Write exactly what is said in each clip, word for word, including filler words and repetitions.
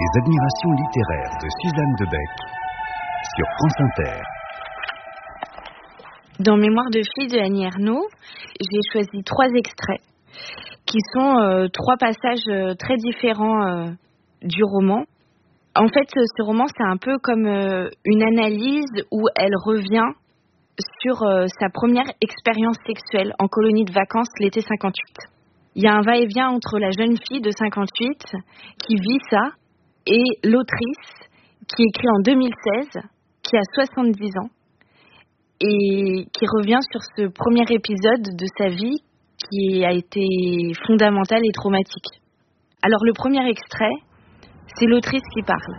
Les admirations littéraires de Suzanne Debec sur France Inter. Dans Mémoire de fille de Annie Ernaux, j'ai choisi trois extraits qui sont euh, trois passages euh, très différents euh, du roman. En fait, ce roman, c'est un peu comme euh, une analyse où elle revient sur euh, sa première expérience sexuelle en colonie de vacances l'été cinquante-huit. Il y a un va-et-vient entre la jeune fille de cinquante-huit qui vit ça et l'autrice qui écrit en deux mille seize, qui a soixante-dix ans et qui revient sur ce premier épisode de sa vie qui a été fondamental et traumatique. Alors le premier extrait, c'est l'autrice qui parle.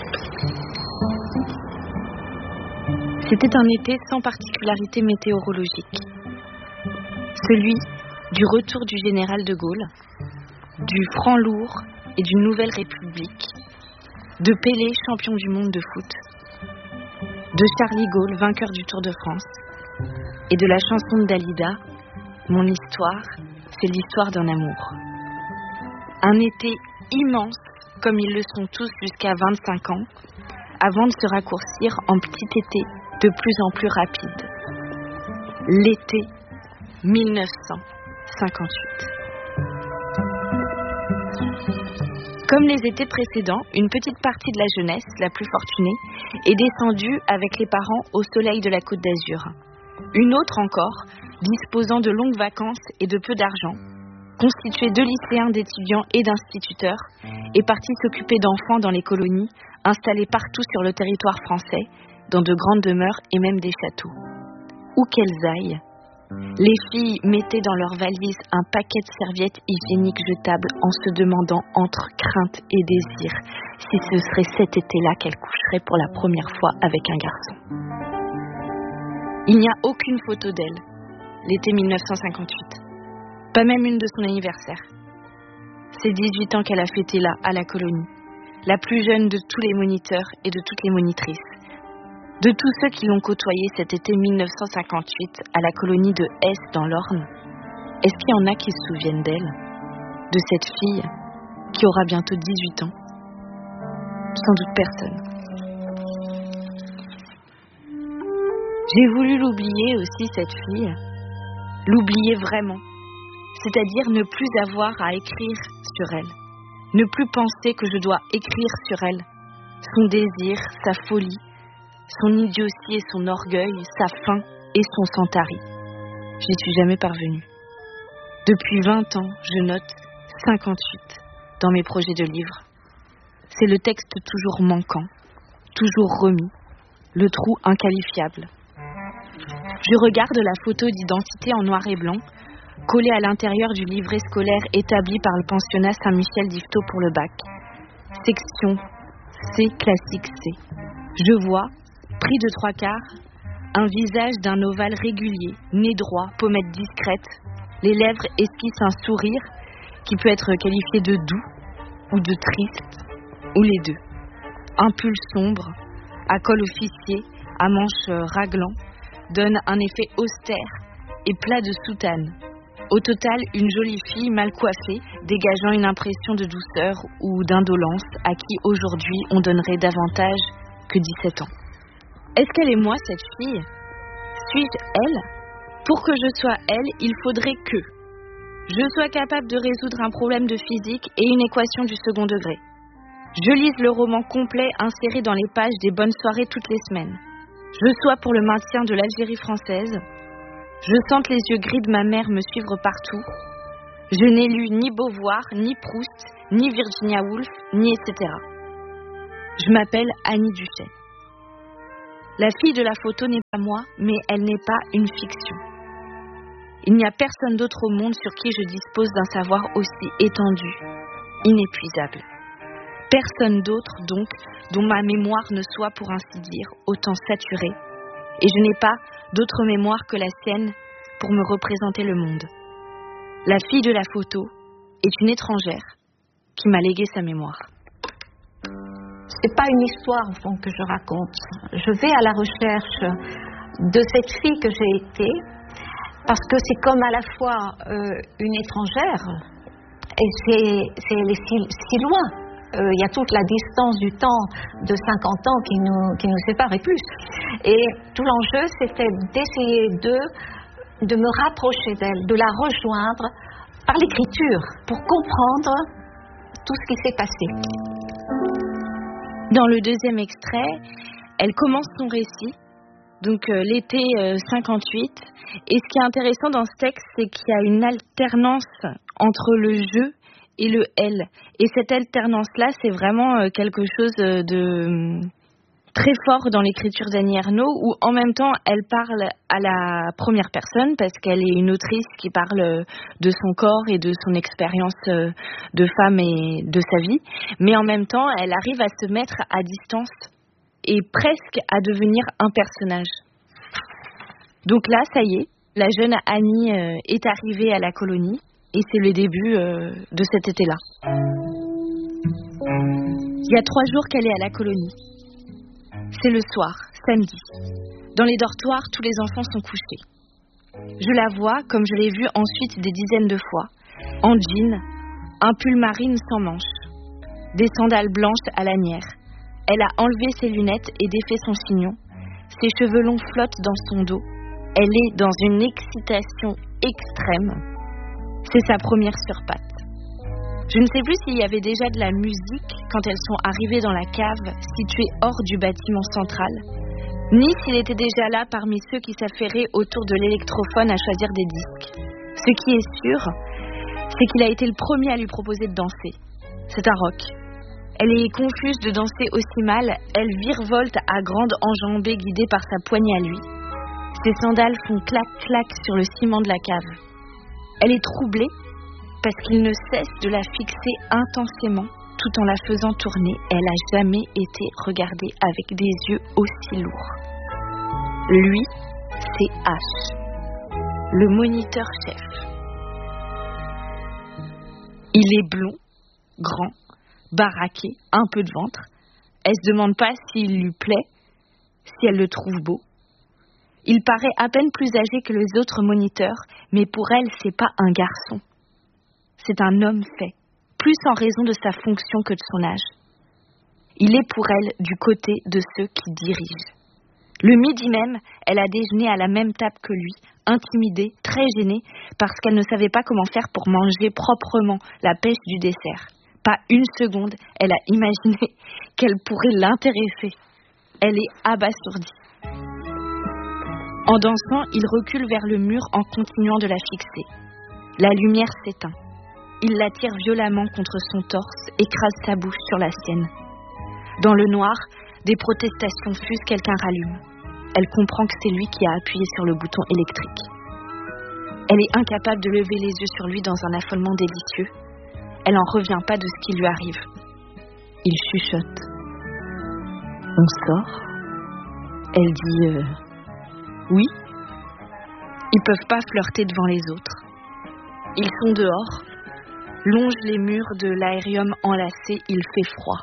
C'était un été sans particularité météorologique. Celui du retour du général de Gaulle, du franc lourd et d'une nouvelle république, de Pelé, champion du monde de foot, de Charlie Gaulle, vainqueur du Tour de France, et de la chanson de Dalida, Mon histoire, c'est l'histoire d'un amour. Un été immense, comme ils le sont tous jusqu'à vingt-cinq ans, avant de se raccourcir en petit été de plus en plus rapide. L'été mille neuf cent cinquante-huit. Comme les étés précédents, une petite partie de la jeunesse, la plus fortunée, est descendue avec les parents au soleil de la Côte d'Azur. Une autre encore, disposant de longues vacances et de peu d'argent, constituée de lycéens, d'étudiants et d'instituteurs, est partie s'occuper d'enfants dans les colonies, installées partout sur le territoire français, dans de grandes demeures et même des châteaux. Où qu'elles aillent, les filles mettaient dans leurs valises un paquet de serviettes hygiéniques jetables en se demandant entre crainte et désir si ce serait cet été-là qu'elles coucheraient pour la première fois avec un garçon. Il n'y a aucune photo d'elle, l'été mille neuf cent cinquante-huit. Pas même une de son anniversaire. C'est dix-huit ans qu'elle a fêté là, à la colonie. La plus jeune de tous les moniteurs et de toutes les monitrices. De tous ceux qui l'ont côtoyée cet été mille neuf cent cinquante-huit à la colonie de Hesse dans l'Orne, est-ce qu'il y en a qui se souviennent d'elle? De cette fille qui aura bientôt dix-huit ans? Sans doute personne. J'ai voulu l'oublier aussi, cette fille. L'oublier vraiment. C'est-à-dire ne plus avoir à écrire sur elle. Ne plus penser que je dois écrire sur elle. Son désir, sa folie, son idiotie et son orgueil, sa faim et son santari. J'y suis jamais parvenue. Depuis vingt ans, je note cinquante-huit dans mes projets de livres. C'est le texte toujours manquant, toujours remis, le trou inqualifiable. Je regarde la photo d'identité en noir et blanc, collée à l'intérieur du livret scolaire établi par le pensionnat Saint-Michel d'Yvetot pour le bac. Section C, classique C. Je vois, pris de trois quarts, un visage d'un ovale régulier, nez droit, pommettes discrètes, les lèvres esquissent un sourire qui peut être qualifié de doux ou de triste, ou les deux. Un pull sombre, à col officier, à manches raglant, donne un effet austère et plat de soutane. Au total, une jolie fille mal coiffée, dégageant une impression de douceur ou d'indolence à qui aujourd'hui on donnerait davantage que dix-sept ans. Est-ce qu'elle est moi, cette fille? Suis-je elle? Pour que je sois elle, il faudrait que je sois capable de résoudre un problème de physique et une équation du second degré. Je lise le roman complet inséré dans les pages des bonnes soirées toutes les semaines. Je sois pour le maintien de l'Algérie française. Je sente les yeux gris de ma mère me suivre partout. Je n'ai lu ni Beauvoir, ni Proust, ni Virginia Woolf, ni et cetera. Je m'appelle Annie Duchesne. La fille de la photo n'est pas moi, mais elle n'est pas une fiction. Il n'y a personne d'autre au monde sur qui je dispose d'un savoir aussi étendu, inépuisable. Personne d'autre, donc, dont ma mémoire ne soit, pour ainsi dire, autant saturée. Et je n'ai pas d'autre mémoire que la sienne pour me représenter le monde. La fille de la photo est une étrangère qui m'a légué sa mémoire. C'est pas une histoire, au fond, que je raconte. Je vais à la recherche de cette fille que j'ai été, parce que c'est comme à la fois euh, une étrangère, et c'est, c'est, elle est si, si loin. euh, il y a toute la distance du temps de cinquante ans qui nous, qui nous sépare et plus. Et tout l'enjeu, c'était d'essayer de, de me rapprocher d'elle, de la rejoindre par l'écriture, pour comprendre tout ce qui s'est passé. Dans le deuxième extrait, elle commence son récit, donc euh, l'été euh, cinquante-huit. Et ce qui est intéressant dans ce texte, c'est qu'il y a une alternance entre le je et le elle. Et cette alternance-là, c'est vraiment euh, quelque chose de euh, très fort dans l'écriture d'Annie Ernaux, où en même temps, elle parle à la première personne, parce qu'elle est une autrice qui parle de son corps et de son expérience de femme et de sa vie. Mais en même temps, elle arrive à se mettre à distance et presque à devenir un personnage. Donc là, ça y est, la jeune Annie euh, est arrivée à la colonie et c'est le début euh, de cet été-là. Il y a trois jours qu'elle est à la colonie. C'est le soir, samedi. Dans les dortoirs, tous les enfants sont couchés. Je la vois, comme je l'ai vue ensuite des dizaines de fois, en jean, un pull marine sans manches, des sandales blanches à lanière. Elle a enlevé ses lunettes et défait son chignon. Ses cheveux longs flottent dans son dos. Elle est dans une excitation extrême. C'est sa première surpatte. Je ne sais plus s'il y avait déjà de la musique quand elles sont arrivées dans la cave située hors du bâtiment central, ni s'il était déjà là parmi ceux qui s'affairaient autour de l'électrophone à choisir des disques. Ce qui est sûr, c'est qu'il a été le premier à lui proposer de danser. C'est un rock. Elle est confuse de danser aussi mal, elle virevolte à grandes enjambées guidée par sa poignée à lui. Ses sandales font clac-clac sur le ciment de la cave. Elle est troublée parce qu'il ne cesse de la fixer intensément tout en la faisant tourner. Elle n'a jamais été regardée avec des yeux aussi lourds. Lui, c'est H, le moniteur-chef. Il est blond, grand, baraqué, un peu de ventre. Elle se demande pas s'il lui plaît, si elle le trouve beau. Il paraît à peine plus âgé que les autres moniteurs, mais pour elle, c'est pas un garçon. C'est un homme fait, plus en raison de sa fonction que de son âge. Il est pour elle du côté de ceux qui dirigent. Le midi même, elle a déjeuné à la même table que lui, intimidée, très gênée, parce qu'elle ne savait pas comment faire pour manger proprement la pêche du dessert. Pas une seconde, elle a imaginé qu'elle pourrait l'intéresser. Elle est abasourdie. En dansant, il recule vers le mur en continuant de la fixer. La lumière s'éteint. Il la tire violemment contre son torse, écrase sa bouche sur la sienne. Dans le noir, des protestations fusent, quelqu'un rallume. Elle comprend que c'est lui qui a appuyé sur le bouton électrique. Elle est incapable de lever les yeux sur lui dans un affolement délicieux. Elle n'en revient pas de ce qui lui arrive. Il chuchote. On sort. Elle dit euh, oui. Ils peuvent pas flirter devant les autres. Ils sont dehors, longent les murs de l'aérium enlacé, il fait froid.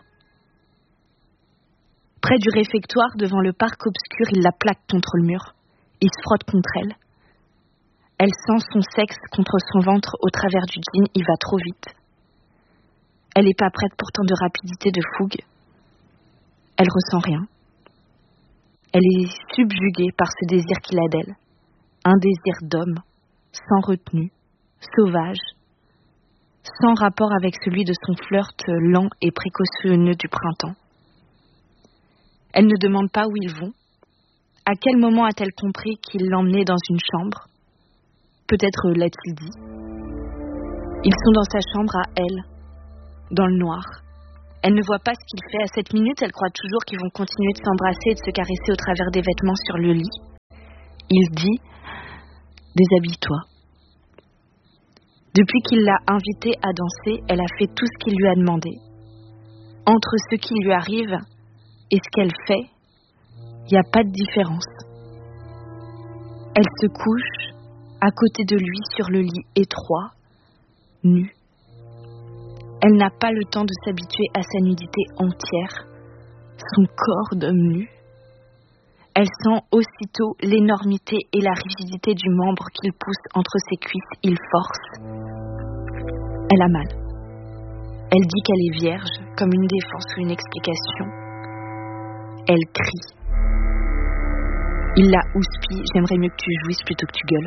Près du réfectoire, devant le parc obscur, il la plaque contre le mur. Il se frotte contre elle. Elle sent son sexe contre son ventre au travers du jean, il va trop vite. Elle n'est pas prête pour tant de rapidité, de fougue. Elle ressent rien. Elle est subjuguée par ce désir qu'il a d'elle. Un désir d'homme, sans retenue, sauvage, sans rapport avec celui de son flirt lent et précautionneux du printemps. Elle ne demande pas où ils vont. À quel moment a-t-elle compris qu'il l'emmenait dans une chambre? Peut-être l'a-t-il dit. Ils sont dans sa chambre à elle, dans le noir. Elle ne voit pas ce qu'il fait. À cette minute, elle croit toujours qu'ils vont continuer de s'embrasser et de se caresser au travers des vêtements sur le lit. Il dit « Déshabille-toi ». Depuis qu'il l'a invitée à danser, elle a fait tout ce qu'il lui a demandé. Entre ce qui lui arrive et ce qu'elle fait, il n'y a pas de différence. Elle se couche à côté de lui sur le lit étroit, nue. Elle n'a pas le temps de s'habituer à sa nudité entière, son corps d'homme nu. Elle sent aussitôt l'énormité et la rigidité du membre qu'il pousse entre ses cuisses, il force. Elle a mal. Elle dit qu'elle est vierge, comme une défense ou une explication. Elle crie. Il la houspille, j'aimerais mieux que tu jouisses plutôt que tu gueules.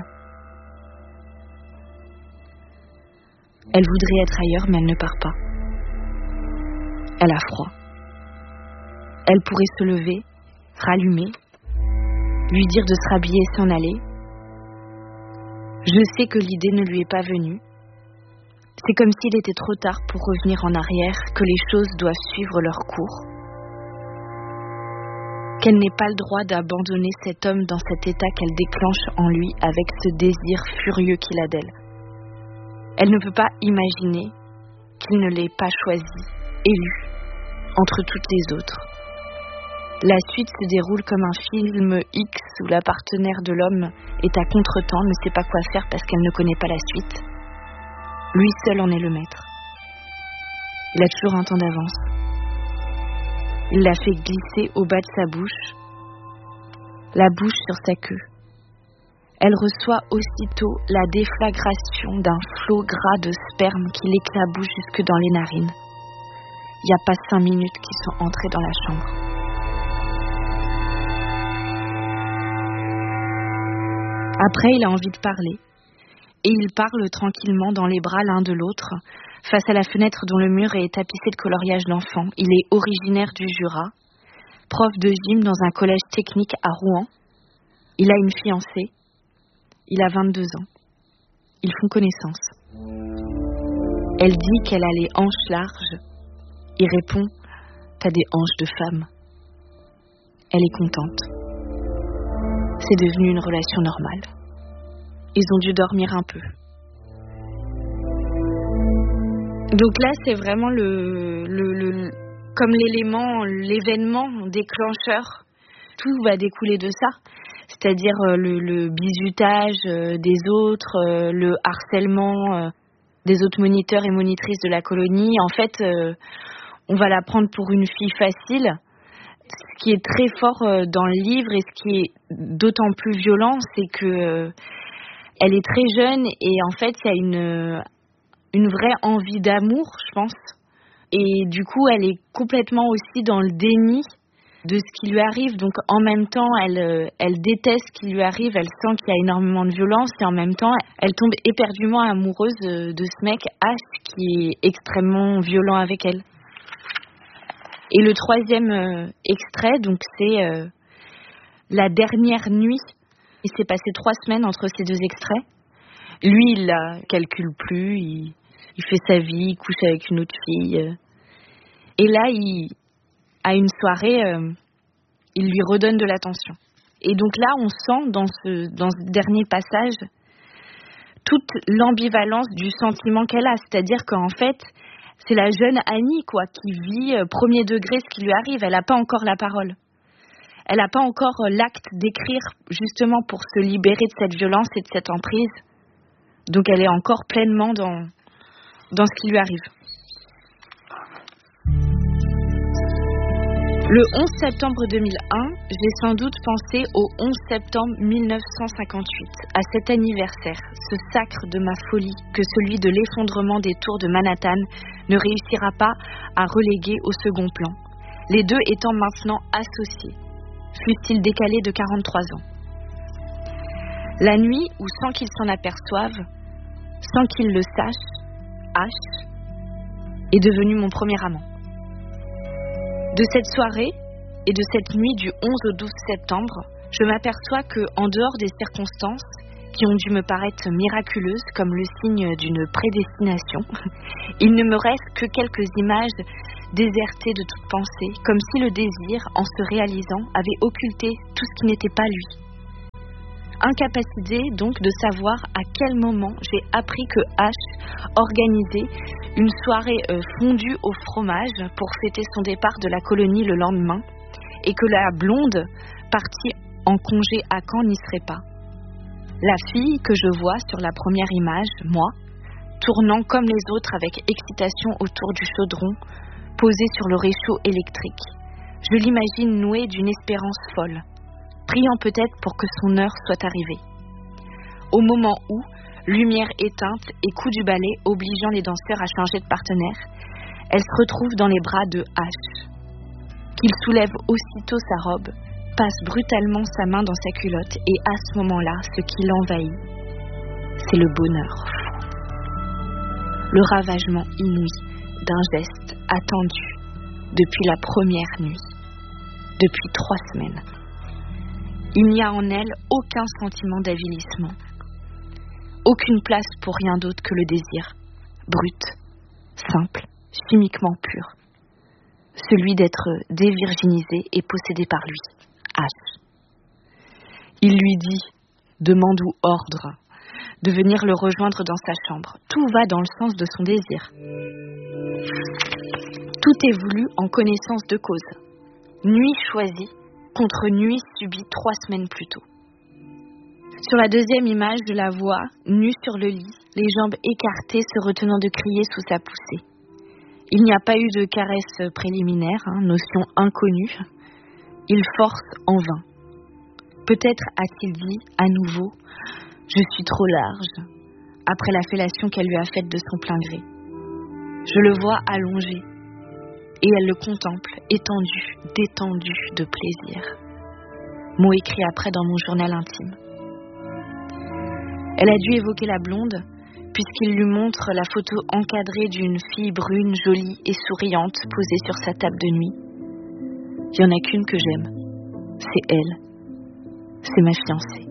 Elle voudrait être ailleurs, mais elle ne part pas. Elle a froid. Elle pourrait se lever, rallumer, lui dire de se rhabiller et s'en aller. Je sais que l'idée ne lui est pas venue. C'est comme s'il était trop tard pour revenir en arrière, que les choses doivent suivre leur cours. Qu'elle n'ait pas le droit d'abandonner cet homme dans cet état qu'elle déclenche en lui avec ce désir furieux qu'il a d'elle. Elle ne peut pas imaginer qu'il ne l'ait pas choisi, élu, entre toutes les autres. La suite se déroule comme un film X où la partenaire de l'homme est à contretemps, ne sait pas quoi faire parce qu'elle ne connaît pas la suite. Lui seul en est le maître. Il a toujours un temps d'avance. Il l'a fait glisser au bas de sa bouche, la bouche sur sa queue. Elle reçoit aussitôt la déflagration d'un flot gras de sperme qui l'éclabousse jusque dans les narines. Il n'y a pas cinq minutes qu'ils sont entrés dans la chambre. Après, il a envie de parler. Et ils parlent tranquillement dans les bras l'un de l'autre, face à la fenêtre dont le mur est tapissé de coloriage d'enfants. Il est originaire du Jura, prof de gym dans un collège technique à Rouen. Il a une fiancée. Il a vingt-deux ans. Ils font connaissance. Elle dit qu'elle a les hanches larges. Il répond « T'as des hanches de femme ». Elle est contente. C'est devenu une relation normale. Ils ont dû dormir un peu. Donc là, c'est vraiment le, le, le comme l'élément, l'événement déclencheur. Tout va découler de ça. C'est-à-dire le, le bizutage des autres, le harcèlement des autres moniteurs et monitrices de la colonie. En fait, on va la prendre pour une fille facile. Ce qui est très fort dans le livre et ce qui est d'autant plus violent, c'est que elle est très jeune et en fait, il y a une, une vraie envie d'amour, je pense. Et du coup, elle est complètement aussi dans le déni de ce qui lui arrive. Donc, en même temps, elle, elle déteste ce qui lui arrive. Elle sent qu'il y a énormément de violence et en même temps, elle tombe éperdument amoureuse de, de ce mec H qui est extrêmement violent avec elle. Et le troisième euh, extrait, donc, c'est euh, la dernière nuit. Il s'est passé trois semaines entre ces deux extraits. Lui, il la calcule plus, il, il fait sa vie, il couche avec une autre fille. Et là, il, à une soirée, euh, il lui redonne de l'attention. Et donc là, on sent dans ce, dans ce dernier passage toute l'ambivalence du sentiment qu'elle a. C'est-à-dire qu'en fait, c'est la jeune Annie, quoi, qui vit euh, premier degré ce qui lui arrive. Elle n'a pas encore la parole. Elle n'a pas encore l'acte d'écrire justement pour se libérer de cette violence et de cette emprise. Donc elle est encore pleinement dans, dans ce qui lui arrive. Le onze septembre deux mille un, j'ai sans doute pensé au onze septembre mille neuf cent cinquante-huit, à cet anniversaire, ce sacre de ma folie que celui de l'effondrement des tours de Manhattan ne réussira pas à reléguer au second plan, les deux étant maintenant associés. Fut-il décalé de quarante-trois ans. La nuit où, sans qu'il s'en aperçoive, sans qu'il le sache, H est devenu mon premier amant. De cette soirée et de cette nuit du onze au douze septembre, je m'aperçois que, en dehors des circonstances qui ont dû me paraître miraculeuses comme le signe d'une prédestination, il ne me reste que quelques images déserté de toute pensée, comme si le désir, en se réalisant, avait occulté tout ce qui n'était pas lui. Incapacité donc de savoir à quel moment j'ai appris que H organisait une soirée euh, fondue au fromage pour fêter son départ de la colonie le lendemain et que la blonde, partie en congé à Caen, n'y serait pas. La fille que je vois sur la première image, moi, tournant comme les autres avec excitation autour du chaudron, posé sur le réchaud électrique. Je l'imagine nouée d'une espérance folle, priant peut-être pour que son heure soit arrivée. Au moment où, lumière éteinte et coup du balai obligeant les danseurs à changer de partenaire, Elle se retrouve dans les bras de H, qu'il soulève aussitôt sa robe, passe brutalement sa main dans sa culotte et à ce moment-là, ce qui l'envahit, c'est le bonheur. Le ravagement inouï d'un geste attendu depuis la première nuit, depuis trois semaines. Il n'y a en elle aucun sentiment d'avilissement, aucune place pour rien d'autre que le désir, brut, simple, chimiquement pur, celui d'être dévirginisé et possédé par lui, H. Il lui dit, demande ou ordre, de venir le rejoindre dans sa chambre. Tout va dans le sens de son désir. Tout est voulu en connaissance de cause. Nuit choisie contre nuit subie trois semaines plus tôt. Sur la deuxième image, je la vois, nue sur le lit, les jambes écartées, se retenant de crier sous sa poussée. Il n'y a pas eu de caresse préliminaire, hein, notion inconnue. Il force en vain. Peut-être a-t-il dit à nouveau « Je suis trop large » après la fellation qu'elle lui a faite de son plein gré. Je le vois allongé et elle le contemple, étendu, détendu de plaisir. Mot écrit après dans mon journal intime. Elle a dû évoquer la blonde puisqu'il lui montre la photo encadrée d'une fille brune, jolie et souriante posée sur sa table de nuit. Il n'y en a qu'une que j'aime. C'est elle. C'est ma fiancée.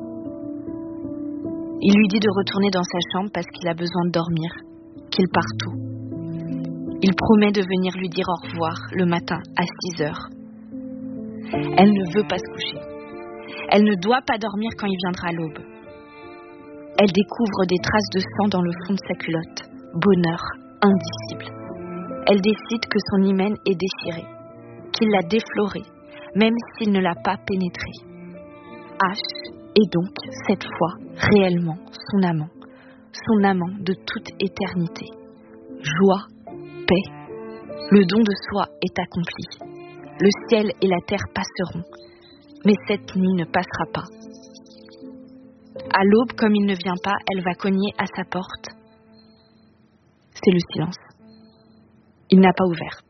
Il lui dit de retourner dans sa chambre parce qu'il a besoin de dormir, qu'il part tôt. Il promet de venir lui dire au revoir le matin à six heures. Elle ne veut pas se coucher. Elle ne doit pas dormir quand il viendra à l'aube. Elle découvre des traces de sang dans le fond de sa culotte. Bonheur indicible. Elle décide que son hymen est déchiré, qu'il l'a défloré, même s'il ne l'a pas pénétré. H est donc, cette fois, réellement son amant, son amant de toute éternité. Joie, paix, le don de soi est accompli. Le ciel et la terre passeront, mais cette nuit ne passera pas. À l'aube, comme il ne vient pas, elle va cogner à sa porte. C'est le silence. Il n'a pas ouvert.